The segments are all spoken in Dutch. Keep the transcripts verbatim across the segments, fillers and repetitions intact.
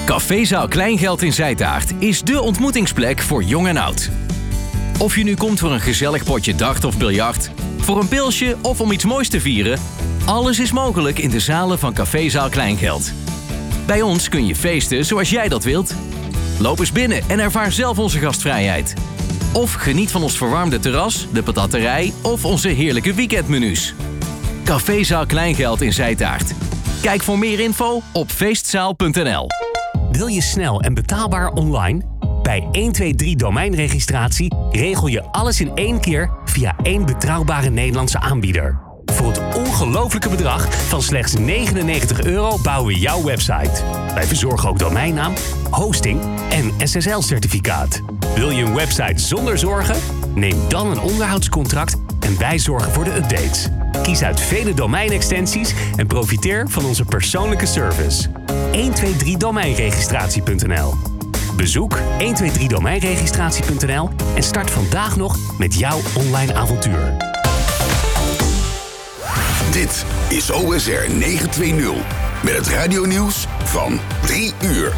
Cafézaal Kleingeld in Zijtaart is dé ontmoetingsplek voor jong en oud. Of je nu komt voor een gezellig potje dart of biljart, voor een pilsje of om iets moois te vieren, alles is mogelijk in de zalen van Cafézaal Kleingeld. Bij ons kun je feesten zoals jij dat wilt. Loop eens binnen en ervaar zelf onze gastvrijheid. Of geniet van ons verwarmde terras, de patatterij of onze heerlijke weekendmenu's. Cafézaal Kleingeld in Zijtaart. Kijk voor meer info op feestzaal punt n l. Wil je snel en betaalbaar online? Bij een twee drie domeinregistratie regel je alles in één keer via één betrouwbare Nederlandse aanbieder. Voor het ongelofelijke bedrag van slechts negenennegentig euro bouwen we jouw website. Wij verzorgen ook domeinnaam, hosting en S S L-certificaat. Wil je een website zonder zorgen? Neem dan een onderhoudscontract en wij zorgen voor de updates. Kies uit vele domeinextensies en profiteer van onze persoonlijke service. een twee drie domeinregistratie punt n l. Bezoek een twee drie domeinregistratie punt n l en start vandaag nog met jouw online avontuur. Dit is O S R negenhonderdtwintig met het radionieuws van drie uur.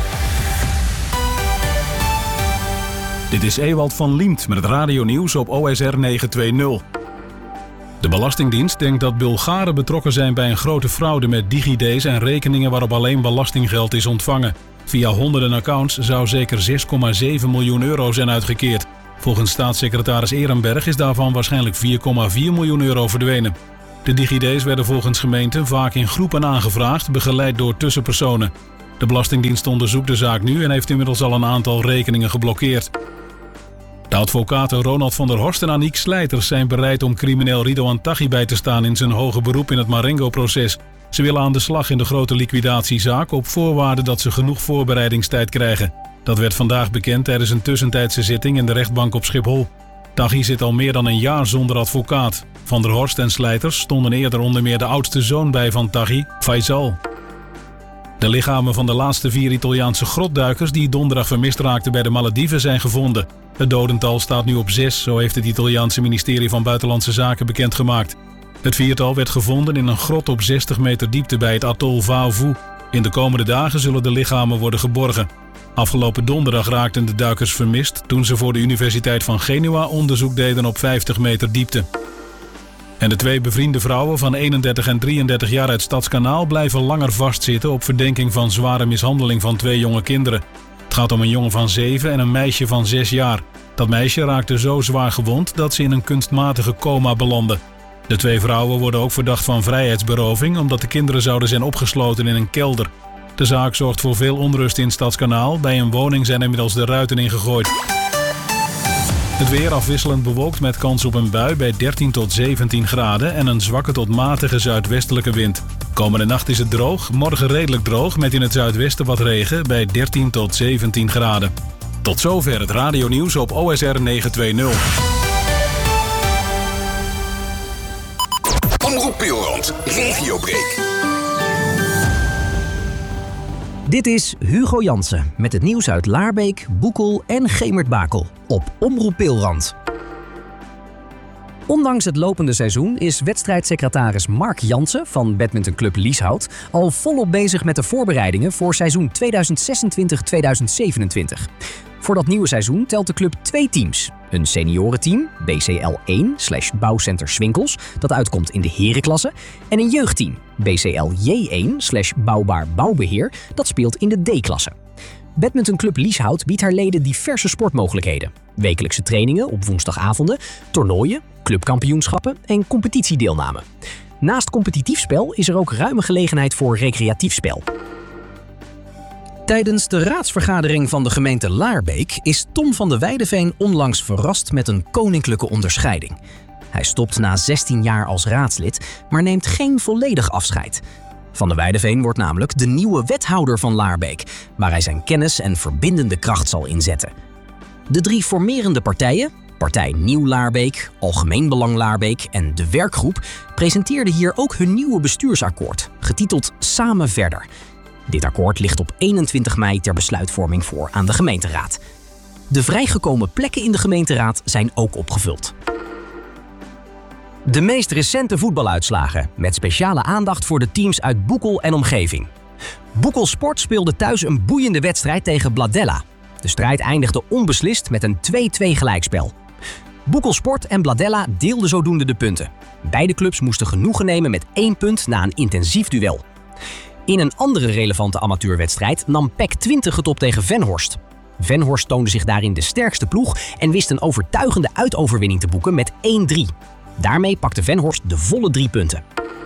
Dit is Ewald van Liemt met het radionieuws op O S R negenhonderdtwintig. De Belastingdienst denkt dat Bulgaren betrokken zijn bij een grote fraude met DigiD's en rekeningen waarop alleen belastinggeld is ontvangen. Via honderden accounts zou zeker zes komma zeven miljoen euro zijn uitgekeerd. Volgens staatssecretaris Ehrenberg is daarvan waarschijnlijk vier komma vier miljoen euro verdwenen. De DigiD's werden volgens gemeenten vaak in groepen aangevraagd, begeleid door tussenpersonen. De Belastingdienst onderzoekt de zaak nu en heeft inmiddels al een aantal rekeningen geblokkeerd. De advocaten Ronald van der Horst en Aniek Slijters zijn bereid om crimineel Ridouan Taghi bij te staan in zijn hoge beroep in het Marengo-proces. Ze willen aan de slag in de grote liquidatiezaak op voorwaarde dat ze genoeg voorbereidingstijd krijgen. Dat werd vandaag bekend tijdens een tussentijdse zitting in de rechtbank op Schiphol. Taghi zit al meer dan een jaar zonder advocaat. Van der Horst en Slijters stonden eerder onder meer de oudste zoon bij van Taghi, Faisal. De lichamen van de laatste vier Italiaanse grotduikers die donderdag vermist raakten bij de Malediven zijn gevonden. Het dodental staat nu op zes, zo heeft het Italiaanse ministerie van Buitenlandse Zaken bekendgemaakt. Het viertal werd gevonden in een grot op zestig meter diepte bij het atol Vaovu. In de komende dagen zullen de lichamen worden geborgen. Afgelopen donderdag raakten de duikers vermist toen ze voor de Universiteit van Genua onderzoek deden op vijftig meter diepte. En de twee bevriende vrouwen van eenendertig en drieëndertig jaar uit Stadskanaal blijven langer vastzitten op verdenking van zware mishandeling van twee jonge kinderen. Het gaat om een jongen van zeven en een meisje van zes jaar. Dat meisje raakte zo zwaar gewond dat ze in een kunstmatige coma belandde. De twee vrouwen worden ook verdacht van vrijheidsberoving omdat de kinderen zouden zijn opgesloten in een kelder. De zaak zorgt voor veel onrust in Stadskanaal. Bij een woning zijn inmiddels de ruiten ingegooid. Het weer afwisselend bewolkt met kans op een bui bij dertien tot zeventien graden en een zwakke tot matige zuidwestelijke wind. Komende nacht is het droog, morgen redelijk droog met in het zuidwesten wat regen bij dertien tot zeventien graden. Tot zover het radionieuws op O S R negenhonderdtwintig. Omroep Peelrand, Regiobreak. Dit is Hugo Jansen met het nieuws uit Laarbeek, Boekel en Gemert-Bakel op Omroep Peelrand. Ondanks het lopende seizoen is wedstrijdsecretaris Mark Jansen van badmintonclub Lieshout al volop bezig met de voorbereidingen voor seizoen tweeduizend zesentwintig tweeduizend zevenentwintig. Voor dat nieuwe seizoen telt de club twee teams. Een seniorenteam, B C L één slash Bouwcenter Swinkels, dat uitkomt in de herenklasse. En een jeugdteam, B C L J één slash Bouwbaar Bouwbeheer, dat speelt in de D-klasse. Badmintonclub Lieshout biedt haar leden diverse sportmogelijkheden. Wekelijkse trainingen op woensdagavonden, toernooien, clubkampioenschappen en competitiedeelname. Naast competitief spel is er ook ruime gelegenheid voor recreatief spel. Tijdens de raadsvergadering van de gemeente Laarbeek is Tom van de Weideveen onlangs verrast met een koninklijke onderscheiding. Hij stopt na zestien jaar als raadslid, maar neemt geen volledig afscheid. Van de Weideveen wordt namelijk de nieuwe wethouder van Laarbeek, waar hij zijn kennis en verbindende kracht zal inzetten. De drie formerende partijen, Partij Nieuw Laarbeek, Algemeen Belang Laarbeek en de werkgroep, presenteerden hier ook hun nieuwe bestuursakkoord, getiteld Samen Verder. Dit akkoord ligt op eenentwintig mei ter besluitvorming voor aan de gemeenteraad. De vrijgekomen plekken in de gemeenteraad zijn ook opgevuld. De meest recente voetbaluitslagen, met speciale aandacht voor de teams uit Boekel en omgeving. Boekel Sport speelde thuis een boeiende wedstrijd tegen Bladella. De strijd eindigde onbeslist met een twee-twee gelijkspel. Boekel Sport en Bladella deelden zodoende de punten. Beide clubs moesten genoegen nemen met één punt na een intensief duel. In een andere relevante amateurwedstrijd nam P E C twintig het op tegen Venhorst. Venhorst toonde zich daarin de sterkste ploeg en wist een overtuigende uitoverwinning te boeken met één drie. Daarmee pakte Venhorst de volle drie punten.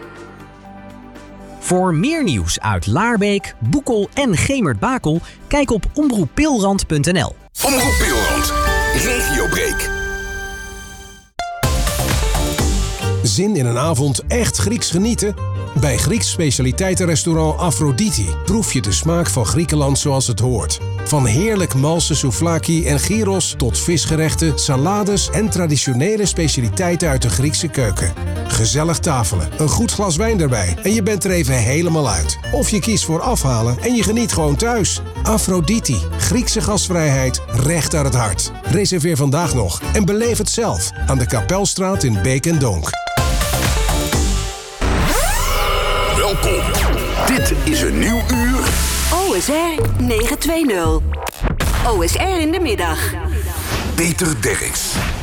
Voor meer nieuws uit Laarbeek, Boekel en Gemert-Bakel, kijk op omroep pilrand punt n l. Omroep Pilrand, Regiobreak. Zin in een avond echt Grieks genieten? Bij Grieks specialiteitenrestaurant Aphrodite proef je de smaak van Griekenland zoals het hoort. Van heerlijk malse souvlaki en gyros tot visgerechten, salades en traditionele specialiteiten uit de Griekse keuken. Gezellig tafelen, een goed glas wijn erbij en je bent er even helemaal uit. Of je kiest voor afhalen en je geniet gewoon thuis. Aphrodite, Griekse gastvrijheid, recht uit het hart. Reserveer vandaag nog en beleef het zelf aan de Kapelstraat in Beek en Donk. Welkom. Dit is een nieuw uur. O S R negen twee nul. O S R in de middag. Peter Derks.